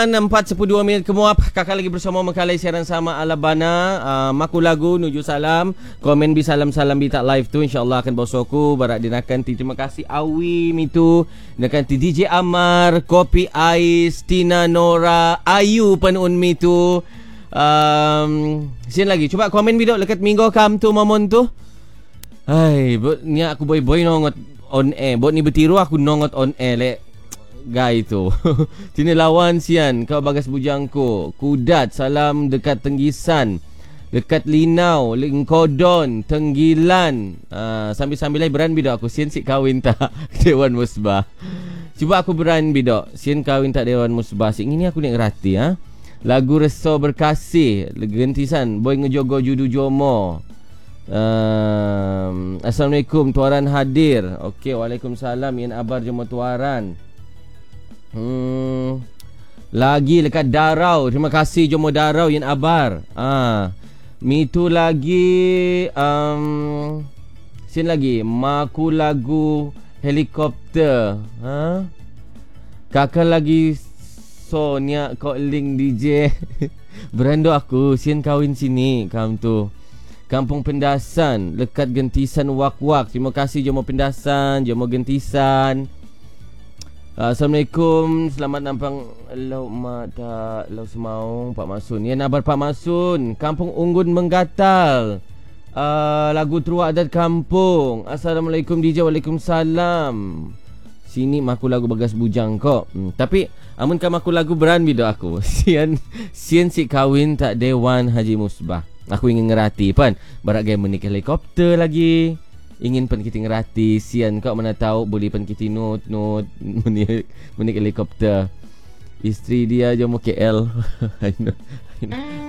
4:12 minit kemuap. Kakak lagi bersama Makalai siaran sama Alabana. Maku lagu nuju salam. Komen bi salam-salam bi tak live tu insyaallah akan bosoku barak dinakan ti. Terima kasih Awi mitu. Dinakan ti DJ Amar, Kopi Ais, Tina Nora, Ayu penun mitu. Sin lagi. Cuba komen video lekat minggu kam tu momon tu. Hai, ni aku boy nongot on air. Bot ni bertiru aku nongot on air lek. Guy tu Tini lawan sian kau bagas bujangku Kudat salam dekat Tenggisan, dekat Linau, Lingkodon, Tenggilan. Sambil-sambil beran bidok aku sian si kawin tak Dewan Musbah. Cuba aku beran bidok sian kawin tak Dewan Musbah. Sik ini aku nak ngerti lagu Reso Berkasih Gentisan Boy ngejogo judu jomo. Assalamualaikum tuaran hadir. Okey, waalaikumsalam Yan abar jomo tuaran. Lagi dekat Darau. Terima kasih Jomo Darau Yan abar. Mitu lagi sin lagi Maku lagu helikopter. Kakak lagi Sonia kau link DJ. Berando aku sin kawin sini kam tu. Kampung Pendasan dekat Gentisan Wak-Wak. Terima kasih Jomo Pendasan, Jomo Gentisan. Assalamualaikum. Selamat nampang Lau Mata Lau Semaung Pak Masun. Ya nabar Pak Masun. Kampung Unggun Menggatal. Lagu Teruak Adat Kampung. Assalamualaikum DJ. Waalaikumsalam. Sini maku lagu Bagas Bujang kok. Tapi amun kam aku lagu beran bido aku. Sian si kawin tak Dewan Haji Musbah. Aku ingin ngerati pan barak game menik helikopter lagi. Ingin pen kita ngerati sian kau mana tahu boleh pen kita not menik helikopter. Isteri dia jomo KL. I know.